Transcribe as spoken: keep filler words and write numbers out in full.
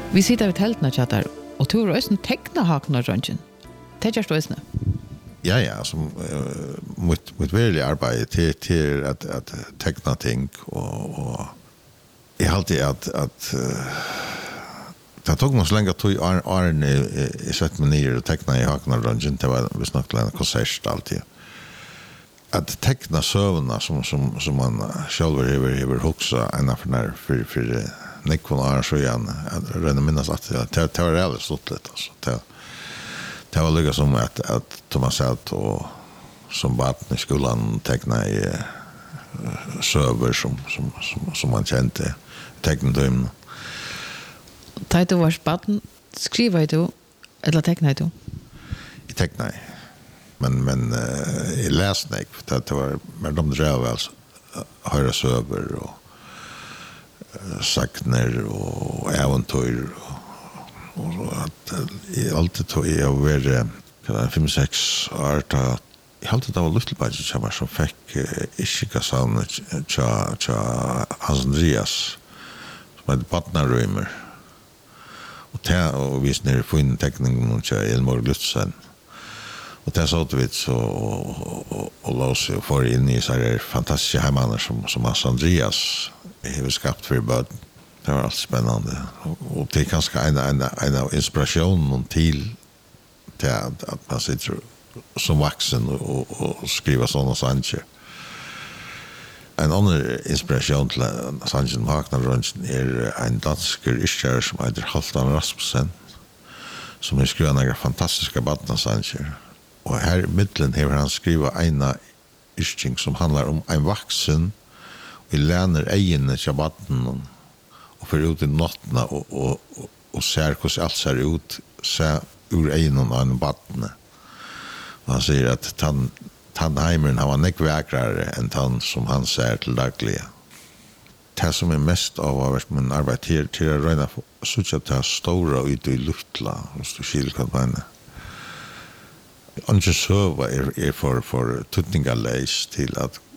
Vi sitter vid teltene tjattar, og du har også tekna hakna røntgen. Det gjør du også? Ja, ja, som uh, mot, mot virkelig arbeid til, til at, at tekna ting, og, og jeg har alltid at, at uh, det tog nog så länge att tog Arne i sett mig ner och teckna i hakna röntgen. Det var vi snart en konsert alltid. Att teckna sövna som, som, som man själv över över huxa ena för när för, för Nikon Arne så igen. Jag redan minnas att det, det var väldigt stort lite. Alltså. Det, det var lika som att, att Thomas Helt och som barn i skolan teckna i uh, söver som, som, som, som man kände. Teckna dem. Da du var spaten, skriver du, eller tekner du? Jeg tekner, men, men uh, jeg leser ikke, for det var mer de drev altså, høyre søver og uh, sakner og eventyr og, og, og at jeg alltid tog jeg å være fem seks år da jeg alltid da var Luttelbæk som fikk uh, ikke savnet til Hans Andreas som heter Patnarøymer. Och där och vi snär få in teckningen och köra Elmar Lutzen. Och där så vet så och och lås ju för in i så här fantastiska hemmaner som som Hans Andreas har skapat för bad. Det var allt spännande och det är ganska en en en inspiration och till till att man sitter som vuxen och och skriva såna saker. En annan inspiration till Sanchen Hakna Röntgen är en dansker ischare som heter Halvdan Rasmussen som har skrivit några fantastiska badnasanger. Och här i mitten har han skrivit en isching som handlar om en vuxen och lärner egna till badnen och för ut i nattna och, och, och, och ser hur allt ser ut ser ur egna av en badne. Och han säger att han Tannheimeren har nek vägrare än tann som han säger till dagliga. Det som är mest av av min arbete här till att röna så att det är stora ute i luftla hos du skilkat på henne. Anke söva är, är för, för tutningaläs till att